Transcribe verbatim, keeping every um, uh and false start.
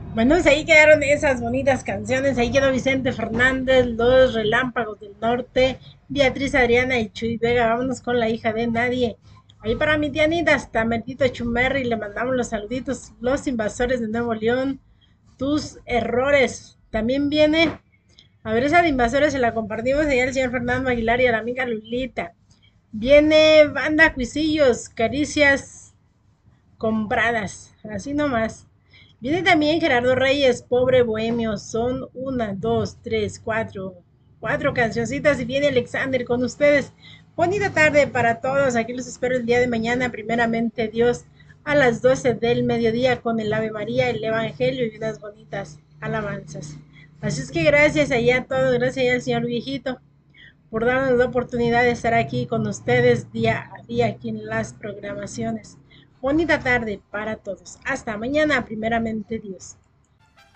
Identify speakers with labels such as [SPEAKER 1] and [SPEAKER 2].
[SPEAKER 1] Bueno, pues ahí quedaron esas bonitas canciones. Ahí quedó Vicente Fernández, Los Relámpagos del Norte, Beatriz Adriana y Chuy Vega. Vámonos con la hija de nadie. Ahí para mi tía Anita, hasta Mertito Chumerri, le mandamos los saluditos. Los invasores de Nuevo León, tus errores. También viene, a ver, esa de invasores se la compartimos allá al señor Fernando Aguilar y a la amiga Lulita. Viene Banda Cuisillos, Caricias compradas, así nomás. Viene también Gerardo Reyes, Pobre Bohemio. Son una, dos, tres, cuatro, cuatro cancioncitas y viene Alexander con ustedes. Bonita tarde para todos. Aquí los espero el día de mañana, primeramente Dios, a las doce del mediodía con el Ave María, el Evangelio y unas bonitas alabanzas. Así es que gracias allá a todos, gracias allá al señor viejito por darnos la oportunidad de estar aquí con ustedes día a día aquí en las programaciones. Bonita tarde para todos. Hasta mañana, primeramente Dios.